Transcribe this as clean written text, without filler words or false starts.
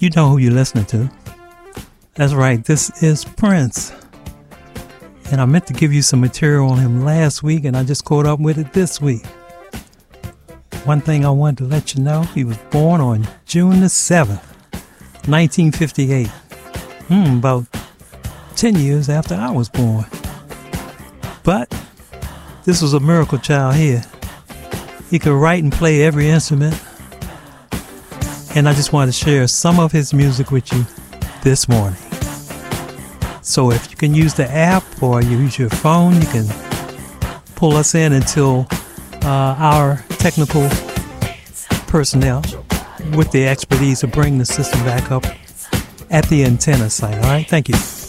You know who you're listening to. That's right, this is Prince. And I meant to give you some material on him last week, and I just caught up with it this week. One thing I wanted to let you know, he was born on June the 7th, 1958. About 10 years after I was born. But this was a miracle child here. He could write and play every instrument. And I just wanted to share some of his music with you this morning. So if you can use the app or you use your phone, you can pull us in until our technical personnel with the expertise to bring the system back up at the antenna site. All right, thank you.